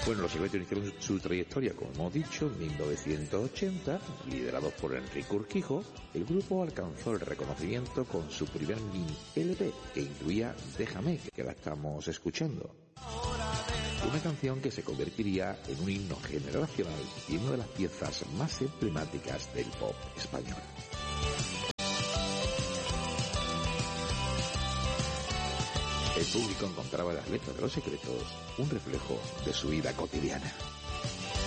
Bueno, los Silvestre iniciaron su trayectoria, como hemos dicho, en 1980, liderados por Enrique Urquijo. El grupo alcanzó el reconocimiento con su primer mini LP, que incluía Déjame, que la estamos escuchando. Una canción que se convertiría en un himno generacional y en una de las piezas más emblemáticas del pop español. El público encontraba en las letras de Los Secretos un reflejo de su vida cotidiana.